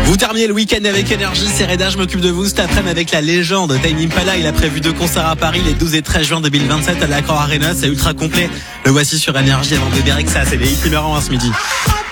Vous terminez le week-end avec énergie, c'est Reda, je m'occupe de vous cet après-midi avec la légende Tame Impala. Il a prévu 2 concerts à Paris les 12 et 13 juin 2027 à l'Accor Arena, c'est ultra complet. Le voici sur énergie avant de Derek, ça c'est les hits numéro 1 ce midi.